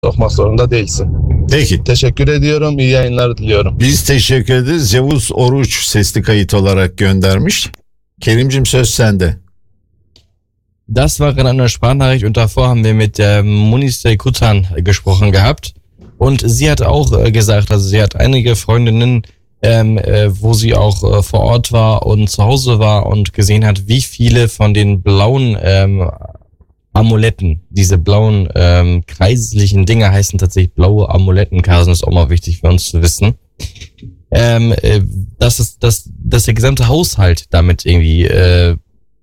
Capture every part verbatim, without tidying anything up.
sokmak zorunda değilsin. Peki. Teşekkür ediyorum. İyi yayınlar diliyorum. Biz teşekkür ederiz. Yavuz Oruç sesli kayıt olarak göndermiş. Kerimcim söz sende. Das war gerade eine Sprachnachricht und davor haben wir mit der Munise Kutan gesprochen gehabt und sie hat auch äh, gesagt, also sie hat einige Freundinnen, ähm, äh, wo sie auch äh, vor Ort war und zu Hause war und gesehen hat, wie viele von den blauen ähm, Amuletten, diese blauen ähm, kreislichen Dinge heißen tatsächlich blaue Amuletten, Carsten, ist auch mal wichtig für uns zu wissen, ähm, äh, dass, es, dass, dass der gesamte Haushalt damit irgendwie äh,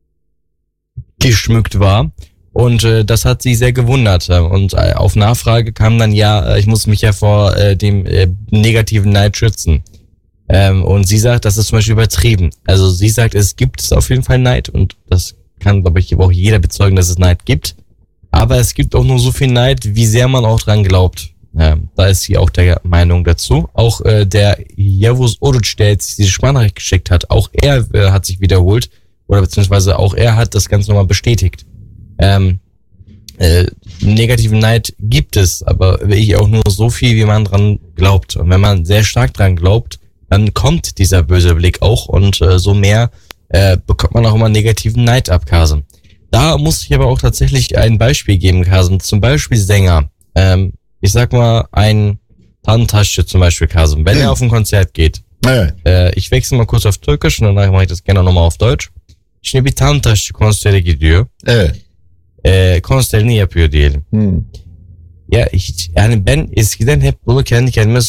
geschmückt war und äh, das hat sie sehr gewundert und äh, auf Nachfrage kam dann, ja, ich muss mich ja vor äh, dem äh, negativen Neid schützen ähm, und sie sagt, das ist zum Beispiel übertrieben, also sie sagt, es gibt auf jeden Fall Neid und das kann, glaube ich, auch jeder bezeugen, dass es Neid gibt, aber es gibt auch nur so viel Neid, wie sehr man auch dran glaubt. Ja, da ist sie auch der Meinung dazu. Auch äh, der Yavuz Oruç, der jetzt diese Sprachnachricht geschickt hat, auch er äh, hat sich wiederholt oder beziehungsweise auch er hat das Ganze nochmal bestätigt. Ähm, äh, negativen Neid gibt es, aber wirklich auch nur so viel, wie man dran glaubt. Und wenn man sehr stark dran glaubt, dann kommt dieser böse Blick auch und äh, so mehr äh, bekommt man auch immer negativen Neid ab, Kasem. Da muss ich aber auch tatsächlich ein Beispiel geben, Kasem. Zum Beispiel Sänger. Ähm, ich sag mal, ein Tantaşçı zum Beispiel, Kasem. Wenn er auf ein Konzert geht, Evet. äh, ich wechsle mal kurz auf Türkisch und danach mache ich das gerne nochmal auf Deutsch. Şimdi bir Tantaşçı konsere gidiyor. Evet. Ee, konserini yapıyor diyelim. Hmm. Ya hiç yani ben eskiden hep bunu kendi kendime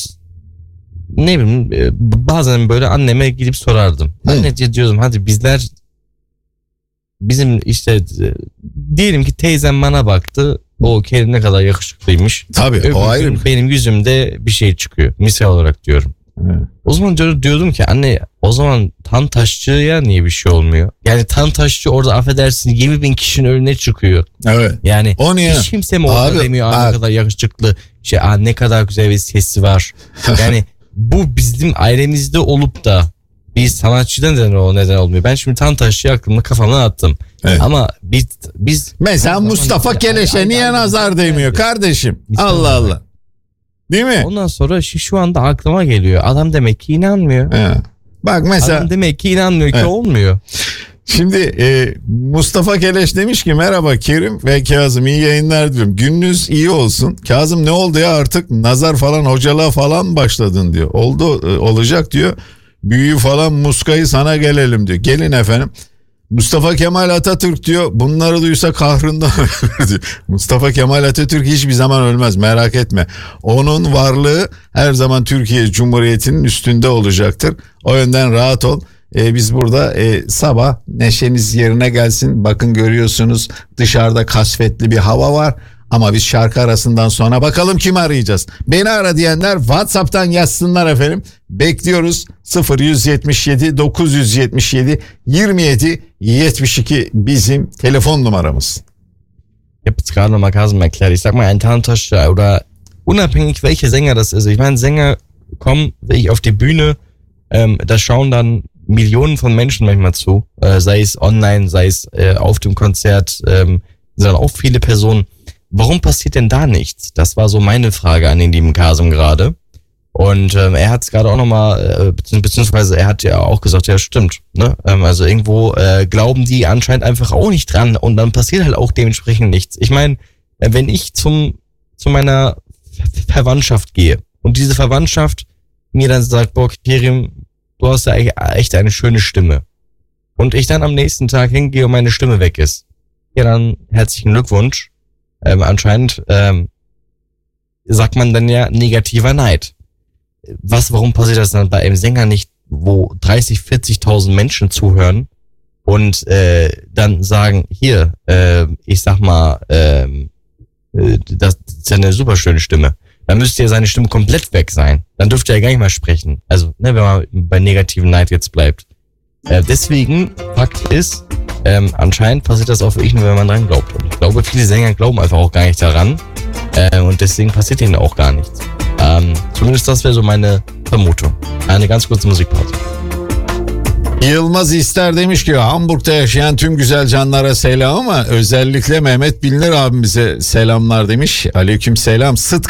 ne bileyim e, bazen böyle anneme gidip sorardım. Hmm. Anne diyordum hadi bizler bizim işte e, diyelim ki teyzem bana baktı. O Kerim ne kadar yakışıklıymış. Tabii Öbür o ayrı. gün benim yüzümde bir şey çıkıyor. Misal olarak diyorum. Evet. O zaman diyordum ki anne o zaman Tantaşçı'ya niye bir şey olmuyor? Yani Tantaşçı orada affedersin yirmi bin kişinin önüne çıkıyor. Evet. Yani O niye? hiç kimse mi orada Abi, demiyor aa, ne abi. kadar yakışıklı, şey, aa, ne kadar güzel bir sesi var. Yani bu bizim ailemizde olup da bir sanatçıdan neden, o neden olmuyor. Ben şimdi Tantaşçı'yı aklımda kafamdan attım. Evet. Ama biz, biz Mesela Mustafa Keleş'e niye nazar değmiyor kardeşim? Allah Allah. Değil mi? Ondan sonra şu, şu anda aklıma geliyor. Adam demek ki inanmıyor. He. Bak mesela Adam demek ki inanmıyor ki Evet. olmuyor. şimdi e, Mustafa Keleş demiş ki merhaba Kerim ve Kazım iyi yayınlar diyorum. Gününüz iyi olsun. Kazım ne oldu ya artık nazar falan hocalığa falan başladın diyor. Oldu e, olacak diyor. Büyüyü falan muskayı sana gelelim diyor. Gelin efendim. Mustafa Kemal Atatürk diyor bunları duysa kahrından ölür diyor. Mustafa Kemal Atatürk hiçbir zaman ölmez merak etme. Onun varlığı her zaman Türkiye Cumhuriyeti'nin üstünde olacaktır. O yönden rahat ol. Ee, biz burada e, sabah neşeniz yerine gelsin. Bakın görüyorsunuz dışarıda kasvetli bir hava var. Ama biz şarkı arasından sonra bakalım kimi arayacağız. Beni ara diyenler WhatsApp'tan yazsınlar efendim. Bekliyoruz. sıfır yüz yetmiş yedi dokuz yüz yetmiş yedi yirmi yedi yetmiş iki bizim telefon numaramız. Ich habe jetzt gerade nochmal Carsten erklärt. Ich sag mal, ein Tantaşçı oder unabhängig welcher Sänger das ist. Ich meine, Sänger kommen wirklich auf die Bühne, ähm, da schauen dann Millionen von Menschen manchmal zu. Äh, sei es online, sei es äh, auf dem Konzert, ähm, sind dann auch viele Personen. Warum passiert denn da nichts? Das war so meine Frage an den lieben Kasem gerade. Und ähm, er hat es gerade auch nochmal, äh, bezieh- beziehungsweise er hat ja auch gesagt, ja stimmt. Ne? Ähm, also irgendwo äh, glauben die anscheinend einfach auch nicht dran und dann passiert halt auch dementsprechend nichts. Ich meine, äh, wenn ich zum zu meiner Ver- Verwandtschaft gehe und diese Verwandtschaft mir dann sagt, boah, Kerim, du hast ja eigentlich echt eine schöne Stimme. Und ich dann am nächsten Tag hingehe und meine Stimme weg ist. Ja, dann herzlichen Glückwunsch. Ähm, anscheinend ähm, sagt man dann ja negativer Neid. Was, warum passiert das dann bei einem Sänger nicht, wo dreißig, vierzigtausend Menschen zuhören und äh, dann sagen, hier, äh, ich sag mal, ähm, äh, das ist ja eine super schöne Stimme. Dann müsste ja seine Stimme komplett weg sein. Dann dürfte er gar nicht mehr sprechen. Also, ne, wenn man bei negativen Neid jetzt bleibt. Äh, deswegen, Fakt ist, ähm, anscheinend passiert das auch wirklich nur, wenn man dran glaubt. Und ich glaube, viele Sänger glauben einfach auch gar nicht daran. Äh, und deswegen passiert ihnen auch gar nichts. Ähm, zumindest das wäre so meine Vermutung. Eine ganz kurze Musikpause. Yılmaz İster demiş ki Hamburg'da yaşayan tüm güzel canlara selam ama özellikle Mehmet Bilinir abimize selamlar demiş. Aleyküm selam. Sıt